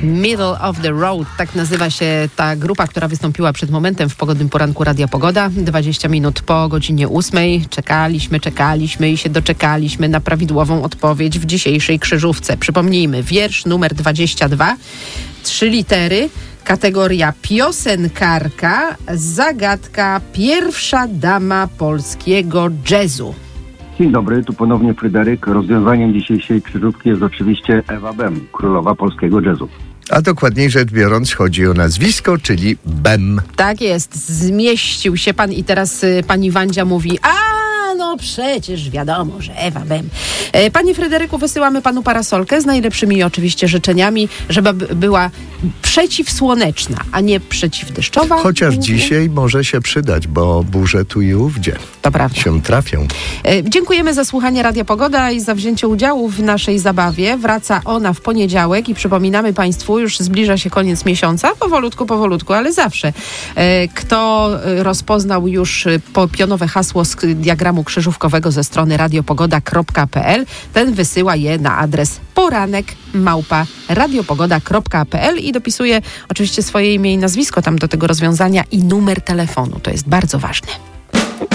Middle of the Road, tak nazywa się ta grupa, która wystąpiła przed momentem w pogodnym poranku Radia Pogoda. 20 minut po godzinie 8. Czekaliśmy i się doczekaliśmy na prawidłową odpowiedź w dzisiejszej krzyżówce. Przypomnijmy, wiersz numer 22, 3 litery, kategoria piosenkarka, zagadka pierwsza dama polskiego jazzu. Dzień dobry, tu ponownie Fryderyk. Rozwiązaniem dzisiejszej krzyżówki jest oczywiście Ewa Bem, królowa polskiego jazzu. A dokładniej rzecz biorąc chodzi o nazwisko, czyli Bem. Tak jest, zmieścił się pan i teraz pani Wandzia mówi: no przecież wiadomo, że Ewa Bem. Panie Fryderyku, wysyłamy panu parasolkę z najlepszymi oczywiście życzeniami, żeby była przeciwsłoneczna, a nie przeciwdeszczowa. Chociaż dzisiaj może się przydać, bo burze tu i ówdzie to prawda się trafią. Dziękujemy za słuchanie Radia Pogoda i za wzięcie udziału w naszej zabawie. Wraca ona w poniedziałek i przypominamy państwu, już zbliża się koniec miesiąca, powolutku, ale zawsze. Kto rozpoznał już pionowe hasło z diagramu krzyżówkowego ze strony radiopogoda.pl, ten wysyła je na adres poranek@radiopogoda.pl i dopisuje oczywiście swoje imię i nazwisko tam do tego rozwiązania i numer telefonu. To jest bardzo ważne.